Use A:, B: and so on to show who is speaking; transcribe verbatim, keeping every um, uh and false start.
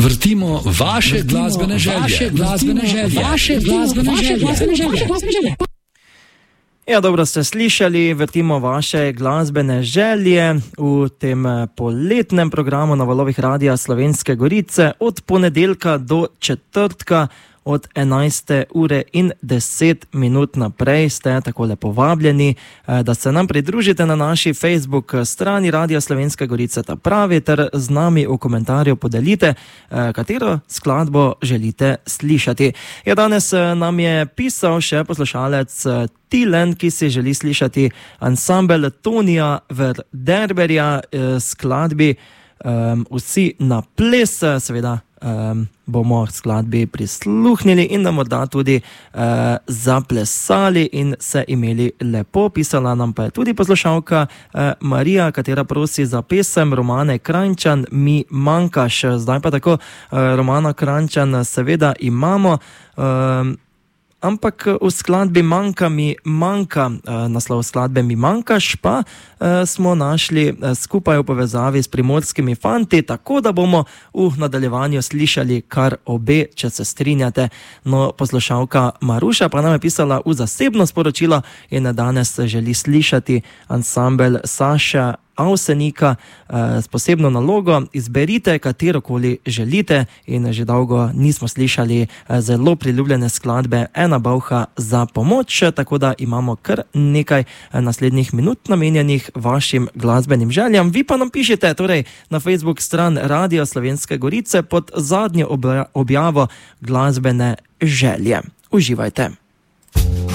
A: Vrtimo vaše Vrtimo glasbene želje. Vaše glasbene želje. Vaše glasbene želje.
B: Ja, dobro ste slišali, vrtimo vaše glasbene želje v tem poletnem programu na valovih Radia Slovenske Gorice od ponedeljka do četrtka od enajste ure in deset minut naprej. Ste takole povabljeni, da se nam pridružite na naši Facebook strani Radia Slovenske Gorice ta pravi ter z nami v komentarju podelite, katero skladbo želite slišati. Ja, danes nam je pisal še poslušalec Tilen, ki si želi slišati ansambel Tonija Verderberja skladbi um, Vsi na ples. Seveda um, bomo skladbi prisluhnili in nam morda tudi uh, zaplesali in se imeli lepo. Pisala nam pa je tudi poslušalka uh, Marija, katera prosi za pesem Romane Kranjčan Mi manjkaš. Zdaj pa tako, uh, Romana Kranjčan seveda imamo, uh, ampak v skladbi Manjka mi manjka, naslov skladbe Mi manjkaš, pa smo našli skupaj v povezavi s Primorskimi fanti, tako da bomo v nadaljevanju slišali kar obe, če se strinjate. No, poslušalka Maruša pa nam je pisala v zasebno sporočilo in danes želi slišati ansambel Saša Avsenika s posebno nalogo. Izberite katerokoli želite in že dolgo nismo slišali zelo priljubljene skladbe Ena bavha za pomoč, tako da imamo kar nekaj naslednjih minut namenjenih vašim glasbenim željam. Vi pa nam pišite torej na Facebook stran Radia Slovenske Gorice pod zadnjo objavo glasbene želje. Uživajte.